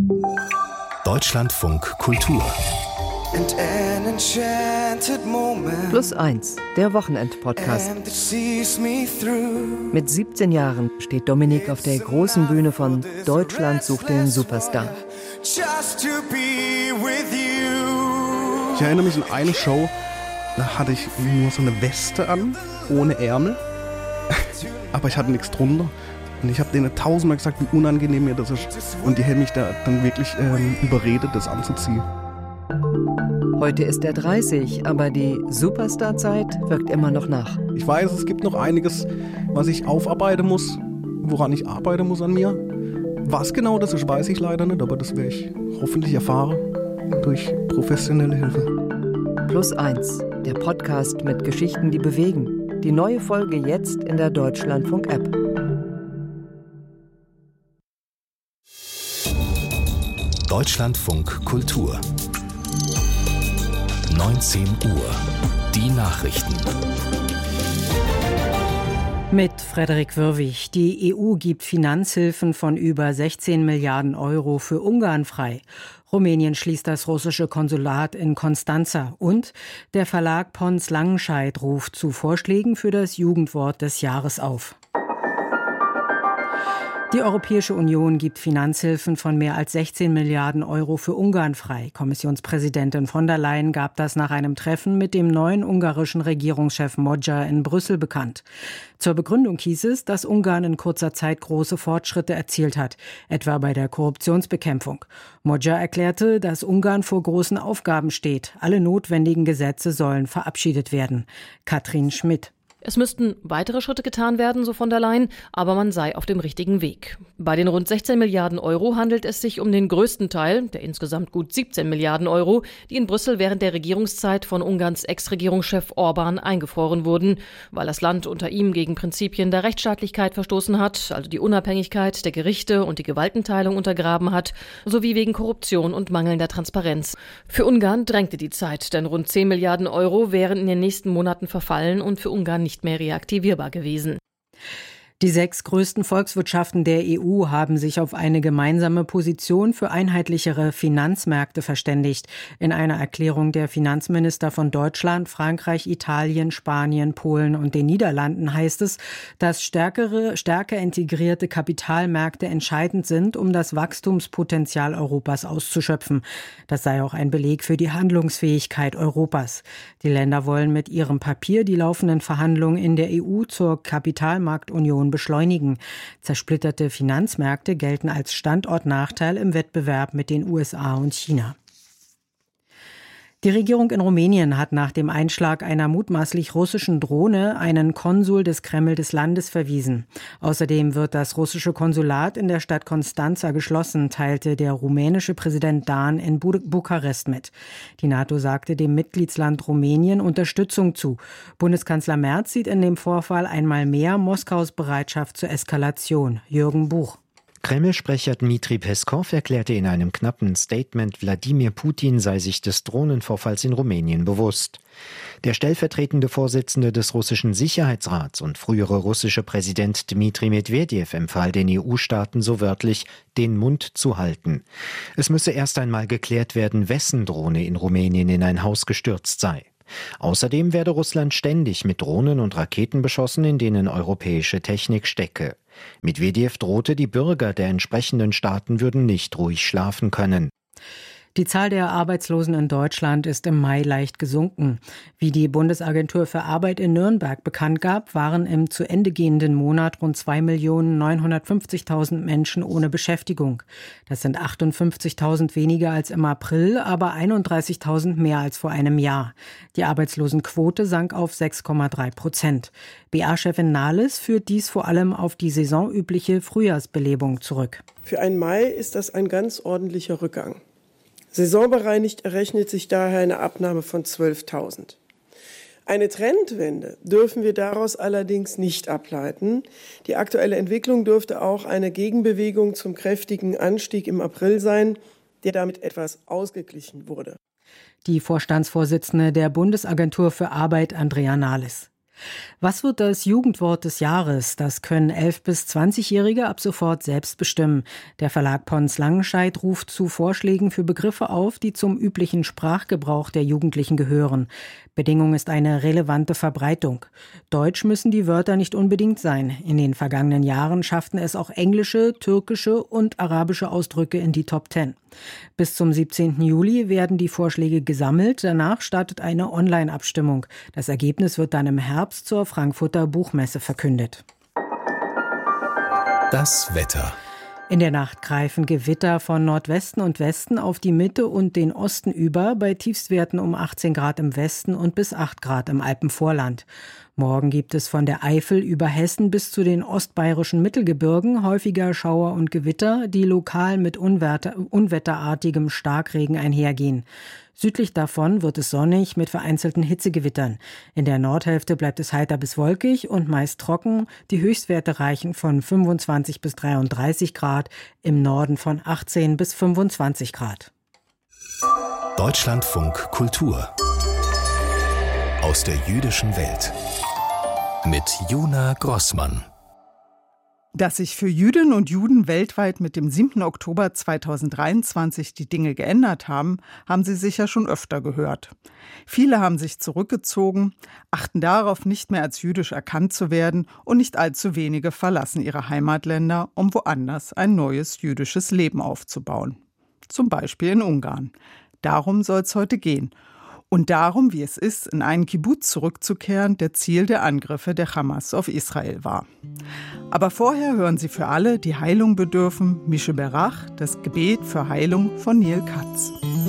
Deutschlandfunk Kultur. +1, der Wochenend-Podcast. Mit 17 Jahren steht Dominik auf der großen Bühne von Deutschland sucht den Superstar. Ich erinnere mich an eine Show, da hatte ich nur so eine Weste an, ohne Ärmel, aber ich hatte nichts drunter. Und ich habe denen 1000-mal gesagt, wie unangenehm mir das ist. Und die hätten mich da dann wirklich überredet, das anzuziehen. Heute ist er 30, aber die Superstar-Zeit wirkt immer noch nach. Ich weiß, es gibt noch einiges, was ich aufarbeiten muss, woran ich arbeiten muss an mir. Was genau das ist, weiß ich leider nicht, aber das werde ich hoffentlich erfahren durch professionelle Hilfe. +1, der Podcast mit Geschichten, die bewegen. Die neue Folge jetzt in der Deutschlandfunk-App. Deutschlandfunk Kultur. 19 Uhr. Die Nachrichten. Mit Frederik Wirwig. Die EU gibt Finanzhilfen von über 16 Milliarden Euro für Ungarn frei. Rumänien schließt das russische Konsulat in Constanța. Und der Verlag Pons Langenscheidt ruft zu Vorschlägen für das Jugendwort des Jahres auf. Die Europäische Union gibt Finanzhilfen von mehr als 16 Milliarden Euro für Ungarn frei. Kommissionspräsidentin von der Leyen gab das nach einem Treffen mit dem neuen ungarischen Regierungschef Magyar in Brüssel bekannt. Zur Begründung hieß es, dass Ungarn in kurzer Zeit große Fortschritte erzielt hat, etwa bei der Korruptionsbekämpfung. Magyar erklärte, dass Ungarn vor großen Aufgaben steht. Alle notwendigen Gesetze sollen verabschiedet werden. Katrin Schmidt. Es müssten weitere Schritte getan werden, so von der Leyen, aber man sei auf dem richtigen Weg. Bei den rund 16 Milliarden Euro handelt es sich um den größten Teil, der insgesamt gut 17 Milliarden Euro, die in Brüssel während der Regierungszeit von Ungarns Ex-Regierungschef Orbán eingefroren wurden, weil das Land unter ihm gegen Prinzipien der Rechtsstaatlichkeit verstoßen hat, also die Unabhängigkeit der Gerichte und die Gewaltenteilung untergraben hat, sowie wegen Korruption und mangelnder Transparenz. Für Ungarn drängte die Zeit, denn rund 10 Milliarden Euro wären in den nächsten Monaten verfallen und für Ungarn nicht mehr reaktivierbar gewesen. Die 6 größten Volkswirtschaften der EU haben sich auf eine gemeinsame Position für einheitlichere Finanzmärkte verständigt. In einer Erklärung der Finanzminister von Deutschland, Frankreich, Italien, Spanien, Polen und den Niederlanden heißt es, dass stärker integrierte Kapitalmärkte entscheidend sind, um das Wachstumspotenzial Europas auszuschöpfen. Das sei auch ein Beleg für die Handlungsfähigkeit Europas. Die Länder wollen mit ihrem Papier die laufenden Verhandlungen in der EU zur Kapitalmarktunion beschleunigen. Zersplitterte Finanzmärkte gelten als Standortnachteil im Wettbewerb mit den USA und China. Die Regierung in Rumänien hat nach dem Einschlag einer mutmaßlich russischen Drohne einen Konsul des Kreml des Landes verwiesen. Außerdem wird das russische Konsulat in der Stadt Constanța geschlossen, teilte der rumänische Präsident Dan in Bukarest mit. Die NATO sagte dem Mitgliedsland Rumänien Unterstützung zu. Bundeskanzler Merz sieht in dem Vorfall einmal mehr Moskaus Bereitschaft zur Eskalation. Jürgen Buch. Kreml-Sprecher Dmitri Peskow erklärte in einem knappen Statement, Wladimir Putin sei sich des Drohnenvorfalls in Rumänien bewusst. Der stellvertretende Vorsitzende des russischen Sicherheitsrats und frühere russische Präsident Dmitri Medwedew empfahl den EU-Staaten so wörtlich, den Mund zu halten. Es müsse erst einmal geklärt werden, wessen Drohne in Rumänien in ein Haus gestürzt sei. Außerdem werde Russland ständig mit Drohnen und Raketen beschossen, in denen europäische Technik stecke. Medwedew drohte, die Bürger der entsprechenden Staaten würden nicht ruhig schlafen können. Die Zahl der Arbeitslosen in Deutschland ist im Mai leicht gesunken. Wie die Bundesagentur für Arbeit in Nürnberg bekannt gab, waren im zu Ende gehenden Monat rund 2.950.000 Menschen ohne Beschäftigung. Das sind 58.000 weniger als im April, aber 31.000 mehr als vor einem Jahr. Die Arbeitslosenquote sank auf 6,3%. BA-Chefin Nahles führt dies vor allem auf die saisonübliche Frühjahrsbelebung zurück. Für einen Mai ist das ein ganz ordentlicher Rückgang. Saisonbereinigt errechnet sich daher eine Abnahme von 12.000. Eine Trendwende dürfen wir daraus allerdings nicht ableiten. Die aktuelle Entwicklung dürfte auch eine Gegenbewegung zum kräftigen Anstieg im April sein, der damit etwas ausgeglichen wurde. Die Vorstandsvorsitzende der Bundesagentur für Arbeit, Andrea Nahles. Was wird das Jugendwort des Jahres? Das können 11- bis 20-Jährige ab sofort selbst bestimmen. Der Verlag Pons Langenscheidt ruft zu Vorschlägen für Begriffe auf, die zum üblichen Sprachgebrauch der Jugendlichen gehören. Bedingung ist eine relevante Verbreitung. Deutsch müssen die Wörter nicht unbedingt sein. In den vergangenen Jahren schafften es auch englische, türkische und arabische Ausdrücke in die Top 10. Bis zum 17. Juli werden die Vorschläge gesammelt. Danach startet eine Online-Abstimmung. Das Ergebnis wird dann im Herbst zur Frankfurter Buchmesse verkündet. Das Wetter. In der Nacht greifen Gewitter von Nordwesten und Westen auf die Mitte und den Osten über, bei Tiefstwerten um 18 Grad im Westen und bis 8 Grad im Alpenvorland. Morgen gibt es von der Eifel über Hessen bis zu den ostbayerischen Mittelgebirgen häufiger Schauer und Gewitter, die lokal mit unwetterartigem Starkregen einhergehen. Südlich davon wird es sonnig mit vereinzelten Hitzegewittern. In der Nordhälfte bleibt es heiter bis wolkig und meist trocken. Die Höchstwerte reichen von 25 bis 33 Grad, im Norden von 18 bis 25 Grad. Deutschlandfunk Kultur aus der jüdischen Welt mit Juna Grossmann. Dass sich für Jüdinnen und Juden weltweit mit dem 7. Oktober 2023 die Dinge geändert haben, haben Sie sicher schon öfter gehört. Viele haben sich zurückgezogen, achten darauf, nicht mehr als jüdisch erkannt zu werden, und nicht allzu wenige verlassen ihre Heimatländer, um woanders ein neues jüdisches Leben aufzubauen. Zum Beispiel in Ungarn. Darum soll es heute gehen. Und darum, wie es ist, in einen Kibbuz zurückzukehren, der Ziel der Angriffe der Hamas auf Israel war. Aber vorher hören Sie für alle, die Heilung bedürfen, Mische Berach, das Gebet für Heilung von Neil Katz.